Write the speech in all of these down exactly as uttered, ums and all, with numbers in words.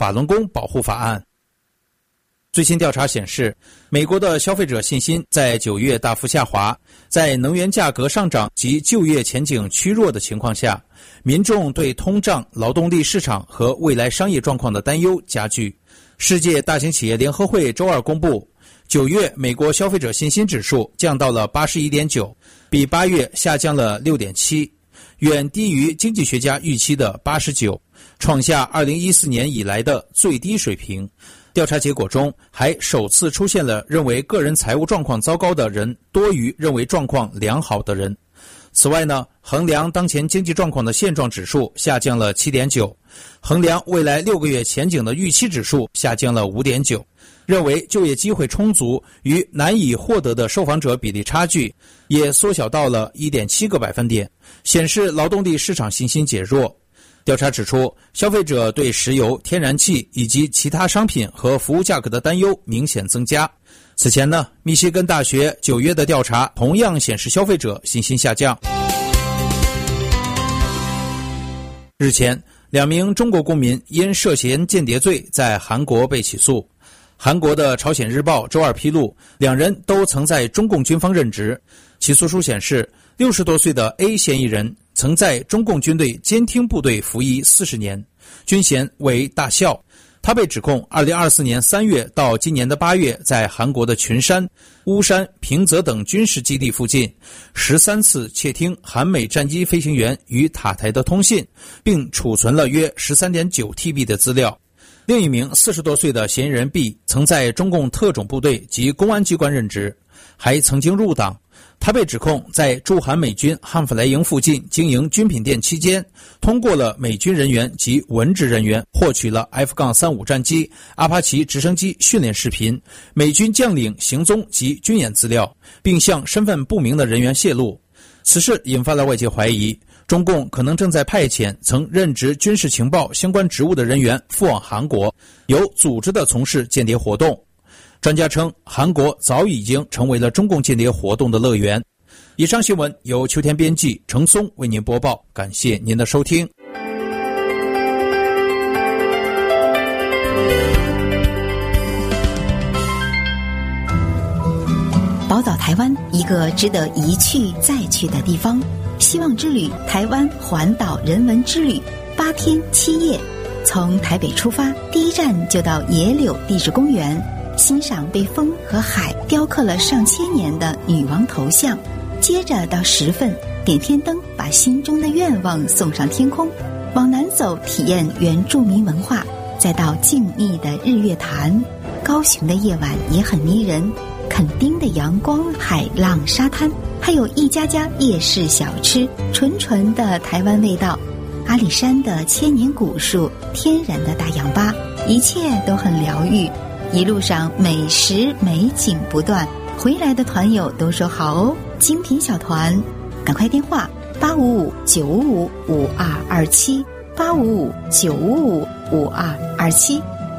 法轮功保护法案。最新调查显示，美国的消费者信心在九月大幅下滑，在能源价格上涨及就业前景趋弱的情况下，民众对通胀、劳动力市场和未来商业状况的担忧加剧。世界大型企业联合会周二公布，九月美国消费者信心指数降到了 八十一点九， 比八月下降了 六点七， 远低于经济学家预期的八十九，创下二零一四年以来的最低水平。调查结果中还首次出现了认为个人财务状况糟糕的人多于认为状况良好的人。此外呢，衡量当前经济状况的现状指数下降了 七点九， 衡量未来六个月前景的预期指数下降了 五点九， 认为就业机会充足与难以获得的受访者比例差距也缩小到了 一点七个百分点，显示劳动力市场信心减弱。调查指出，消费者对石油、天然气以及其他商品和服务价格的担忧明显增加。此前呢，密歇根大学九月的调查同样显示消费者信心下降。日前，两名中国公民因涉嫌间谍罪在韩国被起诉。韩国的朝鲜日报周二披露，两人都曾在中共军方任职。起诉书显示，六十多岁的 A 嫌疑人曾在中共军队监听部队服役四十年，军衔为大校。他被指控二零二四年三月到今年的八月，在韩国的群山、巫山、平泽等军事基地附近十三次窃听韩美战机飞行员与塔台的通信，并储存了约 十三点九 T B 的资料。另一名四十多岁的嫌疑人 B 曾在中共特种部队及公安机关任职，还曾经入党。他被指控在驻韩美军汉弗莱营附近经营军品店期间，通过了美军人员及文职人员获取了 F 三十五 战机、阿帕奇直升机训练视频、美军将领行踪及军演资料，并向身份不明的人员泄露。此事引发了外界怀疑，中共可能正在派遣曾任职军事情报相关职务的人员赴往韩国，有组织地从事间谍活动。专家称，韩国早已经成为了中共间谍活动的乐园。以上新闻由秋天编辑，程松为您播报，感谢您的收听。 宝岛台湾，一个值得一去再去的地方。希望之旅台湾环岛人文之旅，八天七夜，从台北出发，第一站就到野柳地质公园，欣赏被风和海雕刻了上千年的女王头像。接着到十份点天灯，把心中的愿望送上天空。往南走，体验原住民文化，再到静谧的日月潭。高雄的夜晚也很迷人，垦丁的阳光、海浪、沙滩，还有一家家夜市小吃，纯纯的台湾味道。阿里山的千年古树，天然的大氧吧，一切都很疗愈。一路上美食美景不断，回来的团友都说好哦，精品小团，赶快电话八五五九五五五二二七八五五九五五五二二七。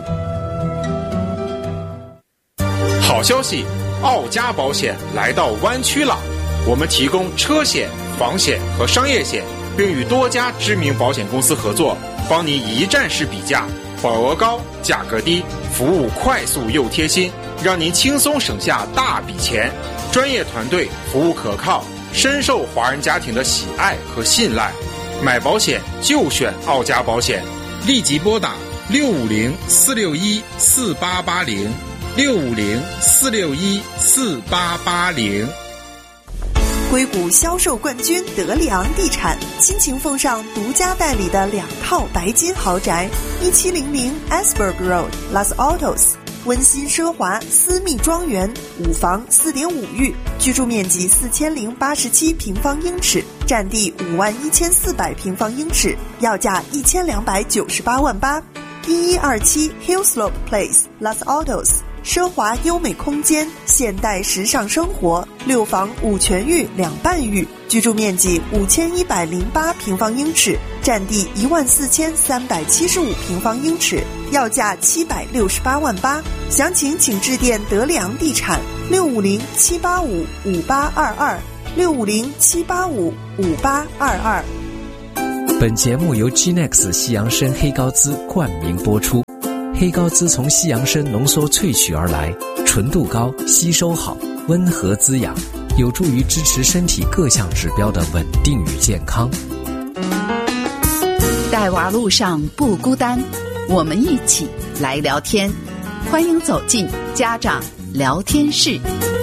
好消息，奥家保险来到湾区了，我们提供车险、房险和商业险，并与多家知名保险公司合作，帮您一站式比价，保额高，价格低，服务快速又贴心，让您轻松省下大笔钱。专业团队，服务可靠，深受华人家庭的喜爱和信赖。买保险就选奥家保险，立即拨打六五零四六一四八八零六五零四六一四八八零。 硅谷销售冠军德里昂地产倾情奉上独家代理的两套白金豪宅，一七零零 Asberg Road Los Altos， 温馨奢华私密庄园，五房 四点五 浴，居住面积四千零八十七平方英尺，占地五万一千四百平方英尺，要价一千两百九十八万八。一一二七 Hillslope Place Los Altos，奢华优美空间，现代时尚生活，六房五全浴两半浴，居住面积五千一百零八平方英尺，占地一万四千三百七十五平方英尺，要价七百六十八万八。详情请致电德里昂地产六五零七八五五八二二六五零七八五五八二二。 本节目由 G N E X 西洋参黑高滋冠名播出。 黑高滋从西洋参浓缩萃取而来，纯度高，吸收好，温和滋养，有助于支持身体各项指标的稳定与健康。 带娃路上不孤单，我们一起来聊天，欢迎走进家长聊天室。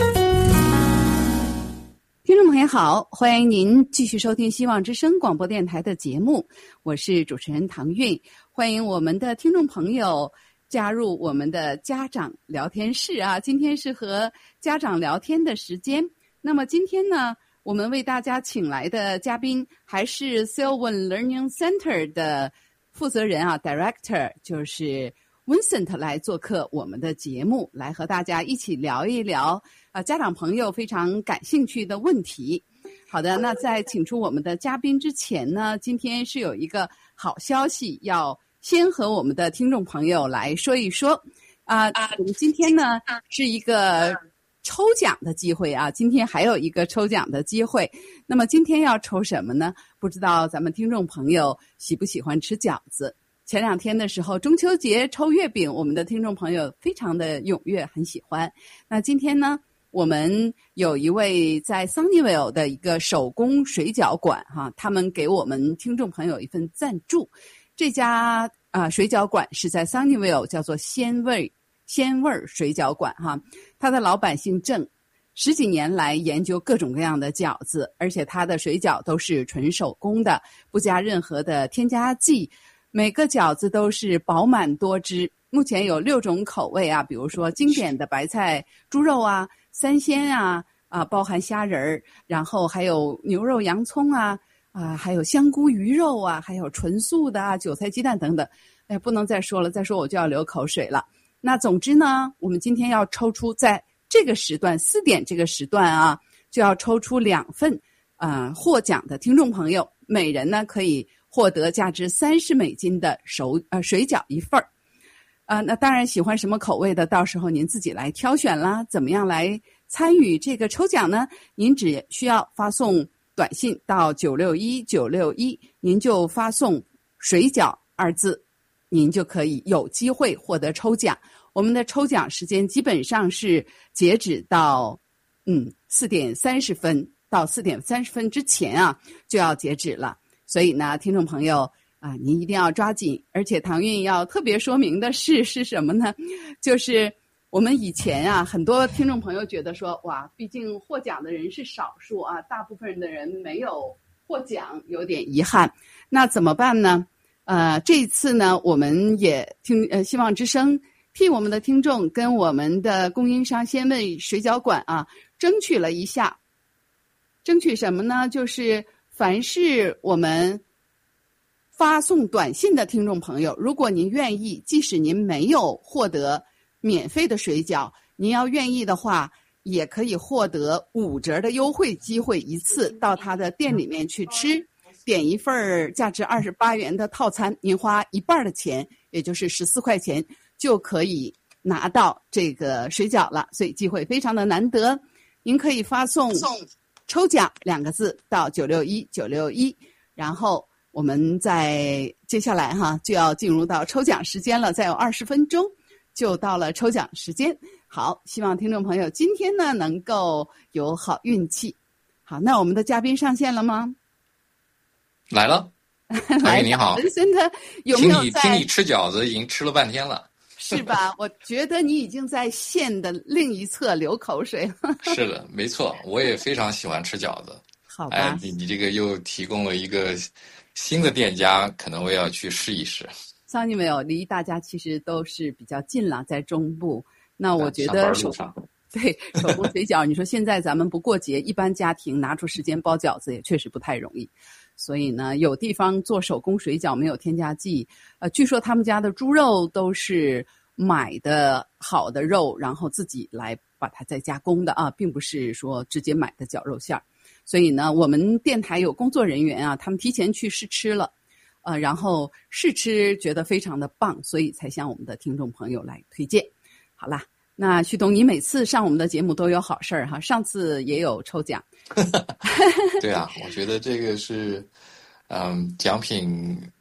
听众朋友好，欢迎您继续收听希望之声广播电台的节目，我是主持人唐韵，欢迎我们的听众朋友加入我们的家长聊天室啊！今天是和家长聊天的时间。那么今天呢，我们为大家请来的嘉宾还是 Sylvan Learning Center 的负责人啊 ，Director 就是 Vincent 来做客我们的节目，来和大家一起聊一聊啊家长朋友非常感兴趣的问题。好的，那在请出我们的嘉宾之前呢，今天是有一个好消息要先和我们的听众朋友来说一说啊、呃，我们今天呢是一个抽奖的机会啊，今天还有一个抽奖的机会。那么今天要抽什么呢？不知道咱们听众朋友喜不喜欢吃饺子？前两天的时候，中秋节抽月饼，我们的听众朋友非常的踊跃，很喜欢。那今天呢，我们有一位在 Sunnyvale 的一个手工水饺馆哈，他们给我们听众朋友一份赞助。这家啊、呃、水饺馆是在 Sunnyvale， 叫做鲜味鲜味水饺馆哈。他的老板姓郑，十几年来研究各种各样的饺子，而且他的水饺都是纯手工的，不加任何的添加剂。每个饺子都是饱满多汁。目前有六种口味啊，比如说经典的白菜猪肉啊、三鲜啊啊，包含虾仁儿，然后还有牛肉洋葱啊。啊，还有香菇鱼肉啊，还有纯素的啊，韭菜鸡蛋等等。哎，不能再说了，再说我就要流口水了。那总之呢，我们今天要抽出在这个时段四点这个时段啊，就要抽出两份啊、呃、获奖的听众朋友，每人呢可以获得价值三十美金的手呃水饺一份儿。啊、呃，那当然喜欢什么口味的，到时候您自己来挑选啦。怎么样来参与这个抽奖呢？您只需要发送短信到九六一九六一，您就发送水饺二字，您就可以有机会获得抽奖。我们的抽奖时间基本上是截止到嗯四点三十分，到四点三十分之前啊就要截止了。所以呢，听众朋友啊，您一定要抓紧。而且唐韵要特别说明的是是什么呢？就是我们以前啊，很多听众朋友觉得说，哇，毕竟获奖的人是少数啊，大部分的人没有获奖，有点遗憾。那怎么办呢？呃，这一次呢，我们也听呃希望之声替我们的听众跟我们的供应商鲜味水饺馆啊，争取了一下，争取什么呢？就是凡是我们发送短信的听众朋友，如果您愿意，即使您没有获得免费的水饺，您要愿意的话，也可以获得五折的优惠机会，一次到他的店里面去吃，点一份价值二十八元的套餐，您花一半的钱，也就是十四块钱，就可以拿到这个水饺了。所以机会非常的难得，您可以发送抽奖两个字到九六一九六一，然后我们在接下来哈就要进入到抽奖时间了，再有二十分钟就到了抽奖时间。好，希望听众朋友今天呢能够有好运气。好，那我们的嘉宾上线了吗？ 来了。哎，你好。 真的有没有在听你听你吃饺子已经吃了半天了， 是吧？我觉得你已经在线的另一侧流口水了。 是的，没错，我也非常喜欢吃饺子。 好吧， 哎，你你这个又提供了一个新的店家，可能我也要去试一试。 桑尼没有，离大家其实都是比较近了，在中部。那我觉得手对手工水饺，你说现在咱们不过节，一般家庭拿出时间包饺子也确实不太容易。所以呢，有地方做手工水饺没有添加剂，呃，据说他们家的猪肉都是买的好的肉，然后自己来把它再加工的啊，并不是说直接买的绞肉馅儿。所以呢，我们电台有工作人员啊，他们提前去试吃了。呃，然后试吃觉得非常的棒，所以才向我们的听众朋友来推荐。好啦，那旭东，你每次上我们的节目都有好事儿哈，上次也有抽奖。 对啊，我觉得这个是，嗯，奖品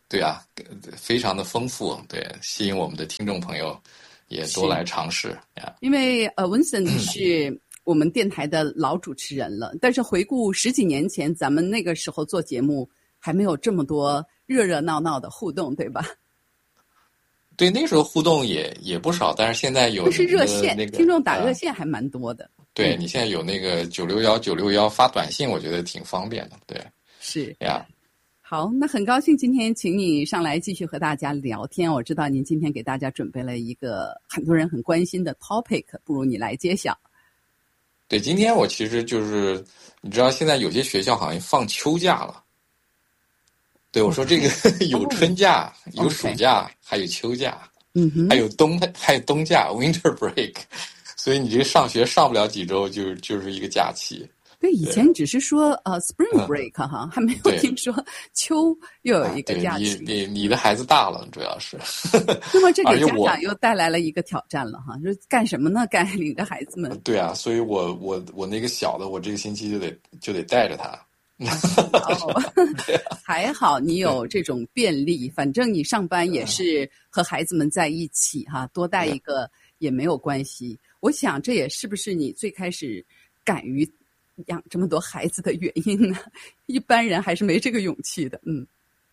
对啊，非常的丰富，对，吸引我们的听众朋友也多来尝试呀。 因为呃文森是我们电台的老主持人了，但是回顾十几年前，咱们那个时候做节目还没有这么多热热闹闹的互动，对吧？ 对，那时候互动也也不少，但是现在有就是热线， 那个听众打热线还蛮多的。 啊、对、嗯、你现在有那个九六幺九六幺发短信，我觉得挺方便的。对， 是呀。 好，那很高兴今天请你上来继续和大家聊天。我知道您今天给大家准备了一个很多人很关心的 topic， 不如你来揭晓。 对，今天我其实就是你知道，现在有些学校好像放秋假了。对，我说这个有春假、oh, 有暑假， okay. 还有秋假， 嗯哼， 还有冬还有冬假 winter break， 所以你这个上学上不了几周就就是一个假期。 对，以前只是说呃 spring break 哈、嗯，还没有听说秋又有一个假期。 啊、你你你的孩子大了，主要是。 那么这给家长又带来了一个挑战了哈，就干什么呢？该领着孩子们。 对啊，所以我我我那个小的，我这个星期就得就得带着他。 哦，还好你有这种便利，反正你上班也是和孩子们在一起哈，多带一个也没有关系。我想这也是不是你最开始敢于养这么多孩子的原因呢？一般人还是没这个勇气的。嗯，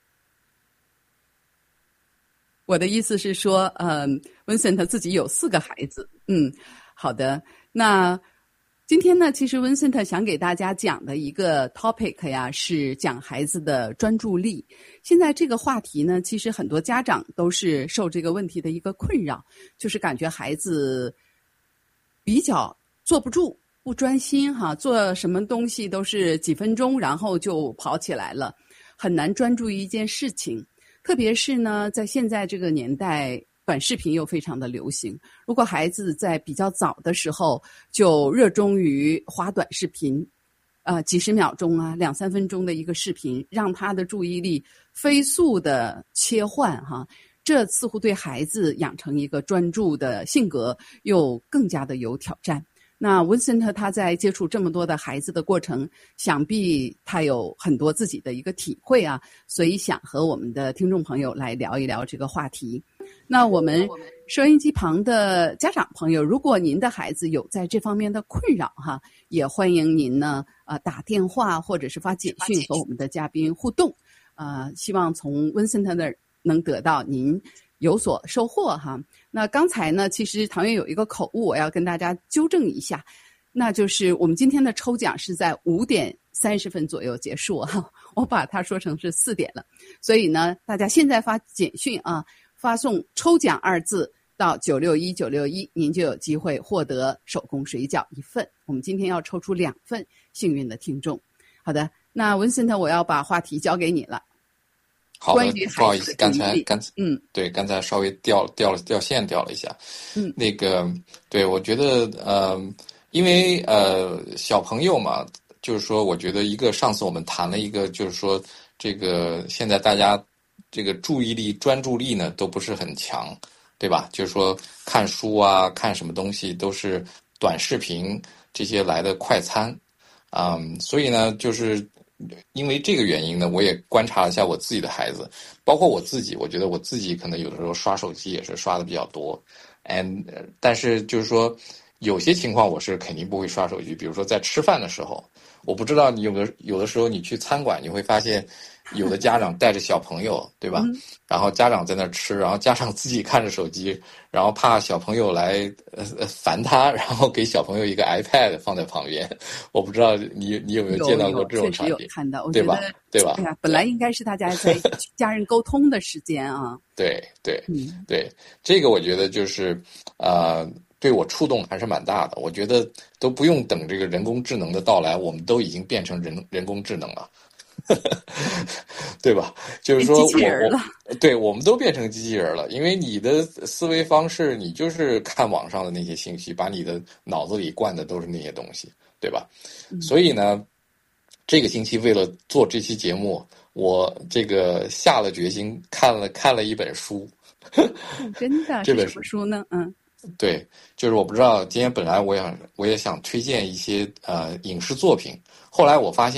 我的意思是说，嗯，温森特自己有四个孩子。嗯，好的，那。今天呢，其实温森特想给大家讲的一个 topic 呀，是讲孩子的专注力。现在这个话题呢，其实很多家长都是受这个问题的一个困扰，就是感觉孩子比较坐不住、不专心哈，做什么东西都是几分钟，然后就跑起来了，很难专注于一件事情。特别是呢，在现在这个年代，短视频又非常的流行，如果孩子在比较早的时候就热衷于滑短视频，呃，几十秒钟啊，两三分钟的一个视频，让他的注意力飞速的切换哈，这似乎对孩子养成一个专注的性格又更加的有挑战。那温森特他在接触这么多的孩子的过程，想必他有很多自己的一个体会啊，所以想和我们的听众朋友来聊一聊这个话题。那我们收音机旁的家长朋友，如果您的孩子有在这方面的困扰哈，也欢迎您呢呃打电话或者是发简讯和我们的嘉宾互动，呃，希望从温森特那儿能得到您有所收获哈。那刚才呢，其实唐月有一个口误，我要跟大家纠正一下，那就是我们今天的抽奖是在五点三十分左右结束哈，我把它说成是四点了，所以呢，大家现在发简讯啊，发送抽奖二字到九六一九六一，您就有机会获得手工水饺一份。我们今天要抽出两份幸运的听众。好的，那文森特，我要把话题交给你了。 好的，不好意思，刚才刚才嗯， 对，刚才稍微掉掉了掉线掉了一下。 嗯， 那个对，我觉得呃，因为呃小朋友嘛，就是说，我觉得一个上次我们谈了一个，就是说这个现在大家这个注意力专注力呢都不是很强，对吧？就是说看书啊，看什么东西都是短视频这些来的快餐，嗯，所以呢，就是因为这个原因呢，我也观察了一下我自己的孩子，包括我自己，我觉得我自己可能有的时候刷手机也是刷的比较多，and 但是就是说有些情况我是肯定不会刷手机，比如说在吃饭的时候，我不知道你有的有的时候你去餐馆，你会发现有的家长带着小朋友，对吧？嗯、然后家长在那儿吃，然后家长自己看着手机，然后怕小朋友来呃烦他，然后给小朋友一个 iPad 放在旁边。我不知道你你有没有见到过这种场景？ 有有看到，我对吧？对吧？ 哎呀，本来应该是大家在家人沟通的时间啊。 对对、 嗯、 对，这个我觉得就是呃。对我触动还是蛮大的，我觉得都不用等这个人工智能的到来，我们都已经变成人人工智能了，对吧？就是说机器人了， 我对，我们都变成机器人了，因为你的思维方式，你就是看网上的那些信息，把你的脑子里灌的都是那些东西，对吧？ 嗯、 所以呢，这个星期为了做这期节目，我这个下了决心，看了看了一本书， 真的， 这本什么书呢？嗯。 对，就是我不知道，今天本来我想我也想推荐一些呃影视作品，后来我发现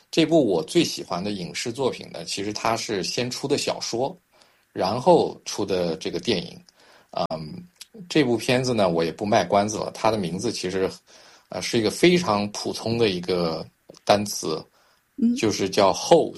这部我最喜欢的影视作品呢，其实它是先出的小说，然后出的这个电影。嗯，这部片子呢，我也不卖关子了，它的名字其实呃是一个非常普通的一个单词， 嗯， 就是叫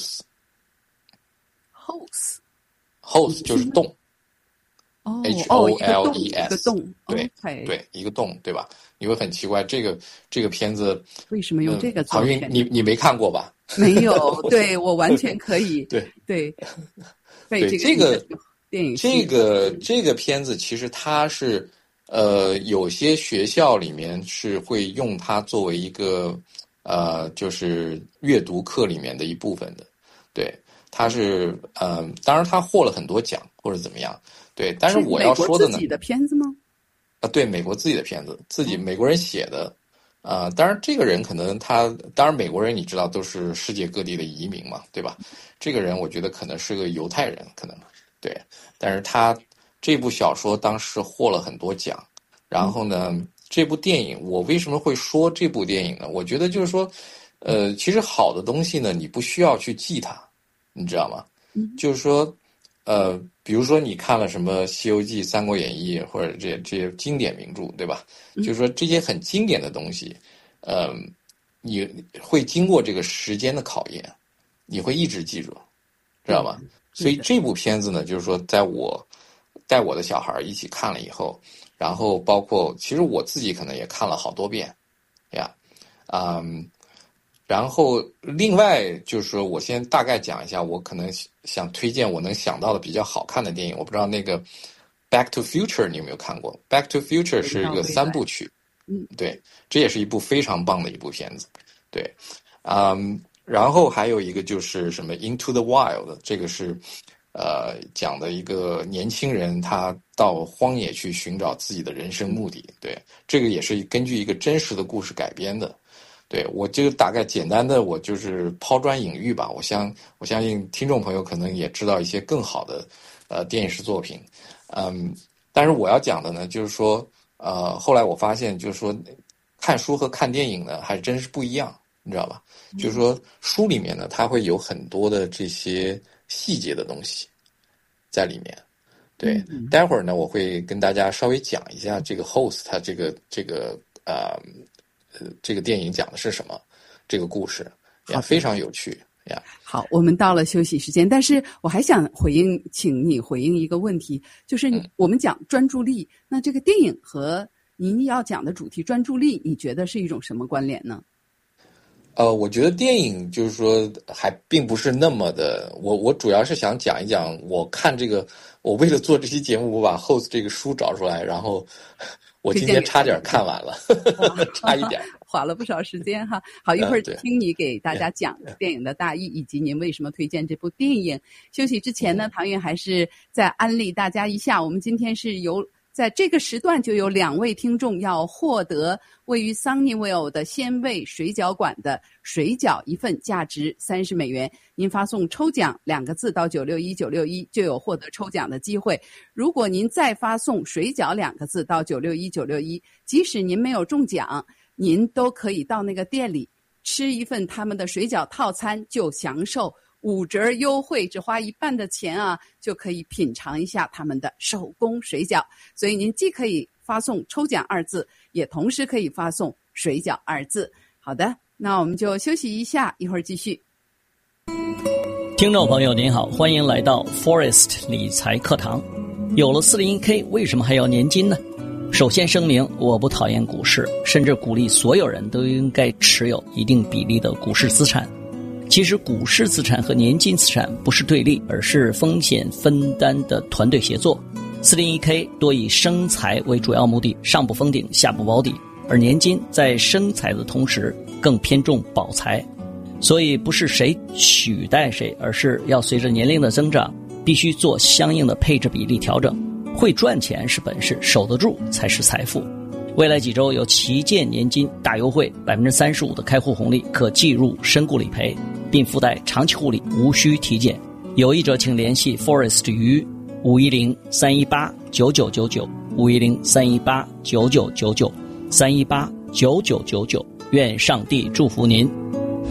hose。hose hose 就是洞。 哦 H O L E S， 一个洞， 对、 okay. 对，一个洞，对吧？你会很奇怪，这个这个片子为什么用这个做？唐韵，你你没看过吧？ 没有，对我完全可以， 对对对， 这这个电影， 这个这个片子其实它是呃，有些学校里面是会用它作为一个呃，就是阅读课里面的一部分的，对，它是嗯、呃，当然它获了很多奖或者怎么样。对，但是我要说的呢， 是美国自己的片子吗？ 啊，对，美国自己的片子，自己美国人写的，啊、呃，当然这个人可能他，当然美国人你知道都是世界各地的移民嘛，对吧？这个人我觉得可能是个犹太人，可能对，但是他这部小说当时获了很多奖，然后呢，这部电影我为什么会说这部电影呢？我觉得就是说，呃，其实好的东西呢，你不需要去记它，你知道吗？ 嗯， 就是说。呃，比如说你看了什么《西游记》《三国演义》或者这些这些经典名著，对吧？ 嗯、 就是说这些很经典的东西，呃，你会经过这个时间的考验，你会一直记住，知道吗？ 嗯、 所以这部片子呢，就是说，在我带我的小孩一起看了以后，然后包括其实我自己可能也看了好多遍，呀，嗯。然后，另外就是说，我先大概讲一下，我可能想推荐我能想到的比较好看的电影。我不知道那个《Back to Future》你有没有看过？《Back to Future》是一个三部曲， 嗯， 对，这也是一部非常棒的一部片子，对，嗯，然后还有一个就是什么《Into the Wild》，这个是呃讲的一个年轻人他到荒野去寻找自己的人生目的，对，这个也是根据一个真实的故事改编的。对，我就大概简单的，我就是抛砖引玉吧。我相我相信听众朋友可能也知道一些更好的呃电视作品，嗯，但是我要讲的呢，就是说，呃，后来我发现，就是说，看书和看电影呢，还真是不一样，你知道吧？嗯、就是说，书里面呢，它会有很多的这些细节的东西在里面。对，嗯、待会儿呢，我会跟大家稍微讲一下这个 host 它这个这个呃。呃，这个电影讲的是什么？这个故事也非常有趣呀。 好，我们到了休息时间，但是我还想回应，请你回应一个问题，就是我们讲专注力，嗯、那这个电影和您要讲的主题专注力，你觉得是一种什么关联呢？ 呃，我觉得电影就是说还并不是那么的，我我主要是想讲一讲，我看这个，我为了做这期节目，我把 host 这个书找出来，然后。我今天差点看完了，差一点， 花了不少时间哈。好，一会儿听你给大家讲电影的大意，以及您为什么推荐这部电影。休息之前呢，唐韵还是再安利大家一下，我们今天是由在这个时段就有两位听众要获得位于 Sunnyvale 的鲜味水饺馆的水饺一份，价值三十美元。您发送抽奖两个字到九六一九六一就有获得抽奖的机会。如果您再发送水饺两个字到九六一九六一，即使您没有中奖，您都可以到那个店里吃一份他们的水饺套餐，就享受五折优惠，只花一半的钱啊，就可以品尝一下他们的手工水饺。所以您既可以发送抽奖二字，也同时可以发送水饺二字。好的，那我们就休息一下，一会儿继续。 听众朋友您好，欢迎来到 Forest 理财课堂。有了 四零一 K 为什么还要年金呢？首先声明，我不讨厌股市，甚至鼓励所有人都应该持有一定比例的股市资产。其实股市资产和年金资产不是对立，而是风险分担的团队协作。四零一 K 多以生财为主要目的，上不封顶，下不保底，而年金在生财的同时更偏重保财。所以不是谁取代谁，而是要随着年龄的增长，必须做相应的配置比例调整。会赚钱是本事，守得住才是财富。未来几周有旗舰年金大优惠， 百分之三十五 的开户红利，可计入身故理赔，并附带长期护理，无需体检。有意者请联系 Forest 于五一零三一八九九九九 五一零三一八九九九九 三一八九九九九。愿上帝祝福您。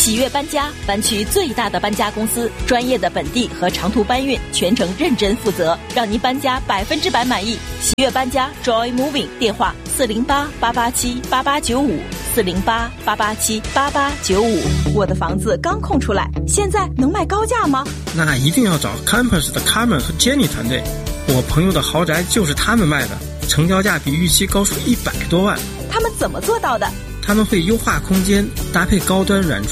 喜悦搬家，湾区最大的搬家公司，专业的本地和长途搬运，全程认真负责，让您搬家百分之百满意。喜悦搬家 Joy Moving， 电话四零八八八七八八九五，四零八八八七八八九五。我的房子刚空出来，现在能卖高价吗？ 那一定要找 Campus 的 Carmen 和 Jenny 团队，我朋友的豪宅就是他们卖的，成交价比预期高出一百多万。 他们怎么做到的？ 他们会优化空间，搭配高端软装。